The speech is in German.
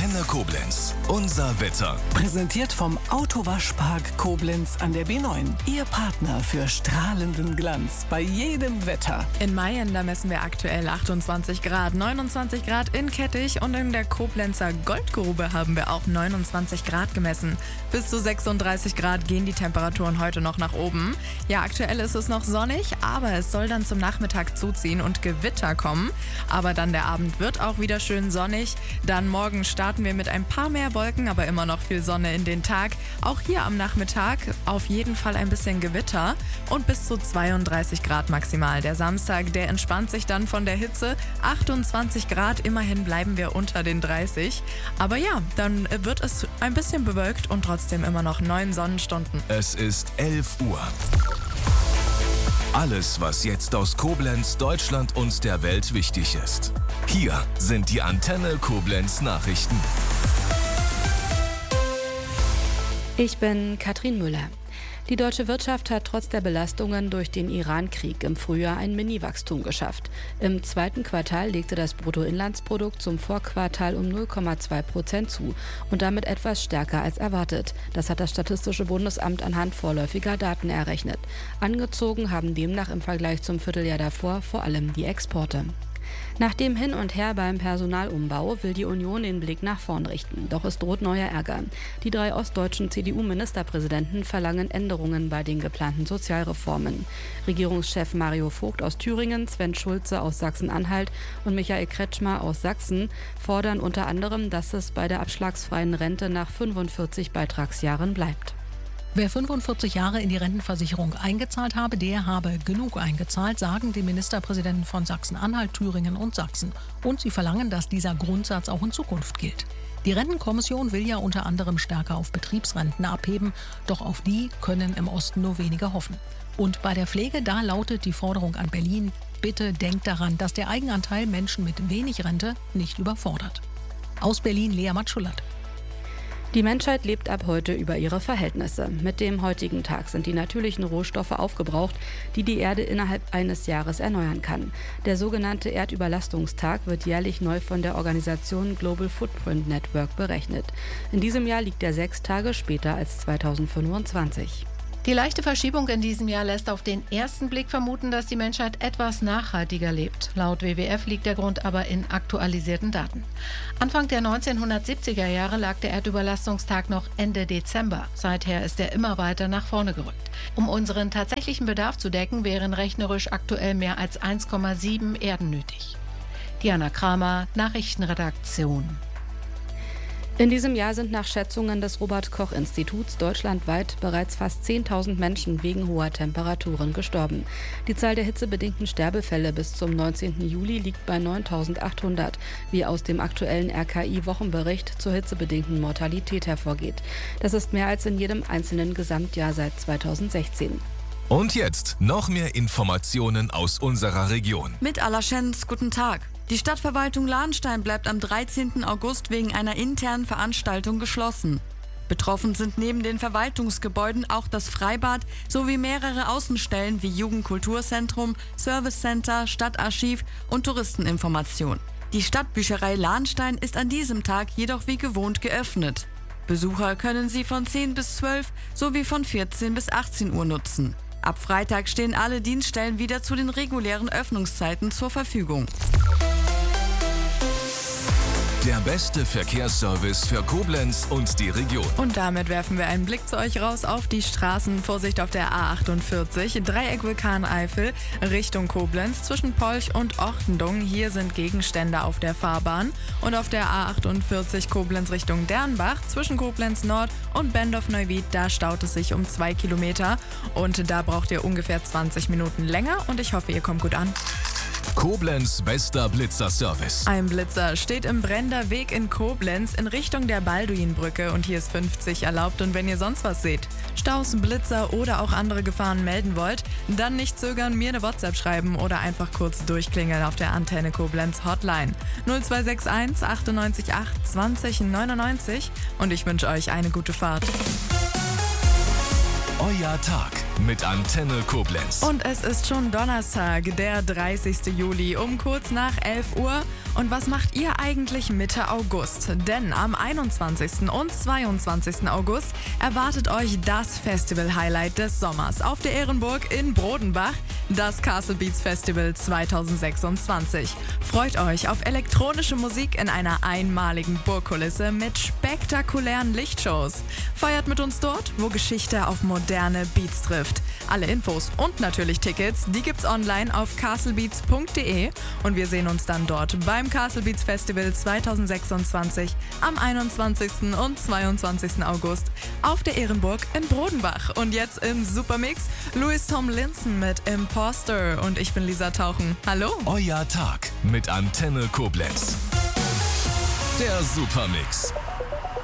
Antenne Koblenz. Unser Wetter. Präsentiert vom Autowaschpark Koblenz an der B9. Ihr Partner für strahlenden Glanz bei jedem Wetter. In Mayen, da messen wir aktuell 28 Grad, 29 Grad in Kettich und in der Koblenzer Goldgrube haben wir auch 29 Grad gemessen. Bis zu 36 Grad gehen die Temperaturen heute noch nach oben. Ja, aktuell ist es noch sonnig, aber es soll dann zum Nachmittag zuziehen und Gewitter kommen. Aber dann der Abend wird auch wieder schön sonnig. Dann morgen starten wir mit ein paar mehr Wolken, aber immer noch viel Sonne in den Tag. Auch hier am Nachmittag auf jeden Fall ein bisschen Gewitter und bis zu 32 Grad maximal. Der Samstag, der entspannt sich dann von der Hitze. 28 Grad, immerhin bleiben wir unter den 30. Aber ja, dann wird es ein bisschen bewölkt und trotzdem immer noch 9 Sonnenstunden. Es ist 11 Uhr. Alles, was jetzt aus Koblenz, Deutschland und der Welt wichtig ist. Hier sind die Antenne Koblenz Nachrichten. Ich bin Katrin Müller. Die deutsche Wirtschaft hat trotz der Belastungen durch den Iran-Krieg im Frühjahr ein Mini-Wachstum geschafft. Im zweiten Quartal legte das Bruttoinlandsprodukt zum Vorquartal um 0,2% zu und damit etwas stärker als erwartet. Das hat das Statistische Bundesamt anhand vorläufiger Daten errechnet. Angezogen haben demnach im Vergleich zum Vierteljahr davor vor allem die Exporte. Nach dem Hin und Her beim Personalumbau will die Union den Blick nach vorn richten. Doch es droht neuer Ärger. Die 3 ostdeutschen CDU-Ministerpräsidenten verlangen Änderungen bei den geplanten Sozialreformen. Regierungschef Mario Vogt aus Thüringen, Sven Schulze aus Sachsen-Anhalt und Michael Kretschmer aus Sachsen fordern unter anderem, dass es bei der abschlagsfreien Rente nach 45 Beitragsjahren bleibt. Wer 45 Jahre in die Rentenversicherung eingezahlt habe, der habe genug eingezahlt, sagen die Ministerpräsidenten von Sachsen-Anhalt, Thüringen und Sachsen. Und sie verlangen, dass dieser Grundsatz auch in Zukunft gilt. Die Rentenkommission will ja unter anderem stärker auf Betriebsrenten abheben, doch auf die können im Osten nur wenige hoffen. Und bei der Pflege, da lautet die Forderung an Berlin: Bitte denkt daran, dass der Eigenanteil Menschen mit wenig Rente nicht überfordert. Aus Berlin, Lea Matschulat. Die Menschheit lebt ab heute über ihre Verhältnisse. Mit dem heutigen Tag sind die natürlichen Rohstoffe aufgebraucht, die die Erde innerhalb eines Jahres erneuern kann. Der sogenannte Erdüberlastungstag wird jährlich neu von der Organisation Global Footprint Network berechnet. In diesem Jahr liegt er 6 Tage später als 2025. Die leichte Verschiebung in diesem Jahr lässt auf den ersten Blick vermuten, dass die Menschheit etwas nachhaltiger lebt. Laut WWF liegt der Grund aber in aktualisierten Daten. Anfang der 1970er Jahre lag der Erdüberlastungstag noch Ende Dezember. Seither ist er immer weiter nach vorne gerückt. Um unseren tatsächlichen Bedarf zu decken, wären rechnerisch aktuell mehr als 1,7 Erden nötig. Diana Kramer, Nachrichtenredaktion. In diesem Jahr sind nach Schätzungen des Robert-Koch-Instituts deutschlandweit bereits fast 10.000 Menschen wegen hoher Temperaturen gestorben. Die Zahl der hitzebedingten Sterbefälle bis zum 19. Juli liegt bei 9.800, wie aus dem aktuellen RKI-Wochenbericht zur hitzebedingten Mortalität hervorgeht. Das ist mehr als in jedem einzelnen Gesamtjahr seit 2016. Und jetzt noch mehr Informationen aus unserer Region. Mit Alaschenz, guten Tag. Die Stadtverwaltung Lahnstein bleibt am 13. August wegen einer internen Veranstaltung geschlossen. Betroffen sind neben den Verwaltungsgebäuden auch das Freibad sowie mehrere Außenstellen wie Jugendkulturzentrum, Servicecenter, Stadtarchiv und Touristeninformation. Die Stadtbücherei Lahnstein ist an diesem Tag jedoch wie gewohnt geöffnet. Besucher können sie von 10 bis 12 sowie von 14 bis 18 Uhr nutzen. Ab Freitag stehen alle Dienststellen wieder zu den regulären Öffnungszeiten zur Verfügung. Der beste Verkehrsservice für Koblenz und die Region. Und damit werfen wir einen Blick zu euch raus auf die Straßen. Vorsicht auf der A48, Dreieck Vulkaneifel, Richtung Koblenz zwischen Polch und Ortendung. Hier sind Gegenstände auf der Fahrbahn. Und auf der A48 Koblenz Richtung Dernbach zwischen Koblenz Nord und Bendorf-Neuwied, da staut es sich um 2 Kilometer. Und da braucht ihr ungefähr 20 Minuten länger. Und ich hoffe, ihr kommt gut an. Koblenz bester Blitzerservice. Ein Blitzer steht im Brender Weg in Koblenz in Richtung der Balduinbrücke und hier ist 50 erlaubt. Und wenn ihr sonst was seht, Staus, Blitzer oder auch andere Gefahren melden wollt, dann nicht zögern, mir eine WhatsApp schreiben oder einfach kurz durchklingeln auf der Antenne Koblenz Hotline 0261 98 8 20 99 und ich wünsche euch eine gute Fahrt. Euer Tag. mit Antenne Koblenz. Und es ist schon Donnerstag, der 30. Juli um kurz nach 11 Uhr. Und was macht ihr eigentlich Mitte August? Denn am 21. und 22. August erwartet euch das Festival-Highlight des Sommers auf der Ehrenburg in Brodenbach, das Castle Beats Festival 2026. Freut euch auf elektronische Musik in einer einmaligen Burgkulisse mit spektakulären Lichtshows. Feiert mit uns dort, wo Geschichte auf moderne Beats trifft. Alle Infos und natürlich Tickets, die gibt's online auf castlebeats.de und wir sehen uns dann dort beim Castle Beats Festival 2026 am 21. und 22. August auf der Ehrenburg in Brodenbach. Und jetzt im Supermix Louis Tomlinson mit Imposter und ich bin Lisa Tauchen. Hallo! Euer Tag mit Antenne Koblenz. Der Supermix.